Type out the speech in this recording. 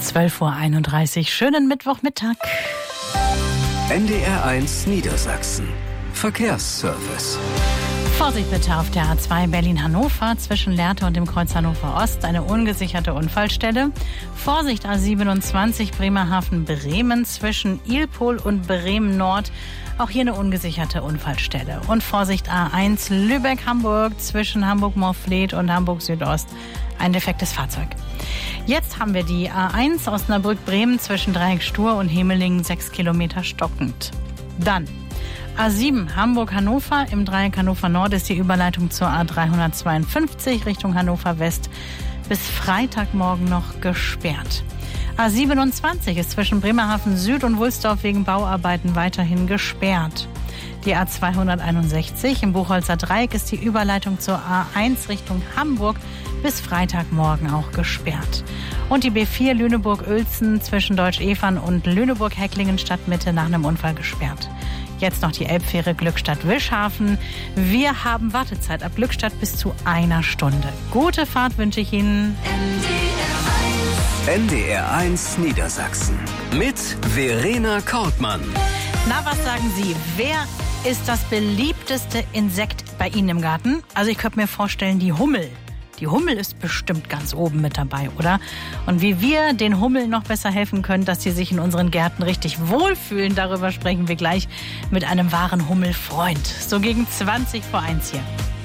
12:31 Uhr. Schönen Mittwochmittag. NDR1 Niedersachsen. Verkehrsservice. Vorsicht bitte auf der A2 Berlin-Hannover zwischen Lehrte und dem Kreuz Hannover Ost. Eine ungesicherte Unfallstelle. Vorsicht A27 Bremerhaven-Bremen zwischen Ilpol und Bremen Nord. Auch hier eine ungesicherte Unfallstelle. Und Vorsicht A1 Lübeck-Hamburg zwischen Hamburg-Morfleet und Hamburg Südost. Ein defektes Fahrzeug. Jetzt haben wir die A1 Osnabrück-Bremen zwischen Dreieck Stur und Hemelingen 6 Kilometer stockend. Dann A7 Hamburg-Hannover. Im Dreieck Hannover Nord ist die Überleitung zur A352 Richtung Hannover West bis Freitagmorgen noch gesperrt. A27 ist zwischen Bremerhaven Süd und Wulsdorf wegen Bauarbeiten weiterhin gesperrt. Die A261 im Buchholzer Dreieck ist die Überleitung zur A1 Richtung Hamburg bis Freitagmorgen auch gesperrt. Und die B4 Lüneburg-Uelzen zwischen Deutsch-Evern und Lüneburg-Hecklingen Stadtmitte nach einem Unfall gesperrt. Jetzt noch die Elbfähre Glückstadt-Wischhafen. Wir haben Wartezeit ab Glückstadt bis zu 1 Stunde. Gute Fahrt wünsche ich Ihnen. NDR1 Niedersachsen mit Verena Kortmann. Na, was sagen Sie? Wer ist das beliebteste Insekt bei Ihnen im Garten? Also ich könnte mir vorstellen, die Hummel. Die Hummel ist bestimmt ganz oben mit dabei, oder? Und wie wir den Hummeln noch besser helfen können, dass sie sich in unseren Gärten richtig wohlfühlen, darüber sprechen wir gleich mit einem wahren Hummelfreund. So gegen 20 vor 1 hier.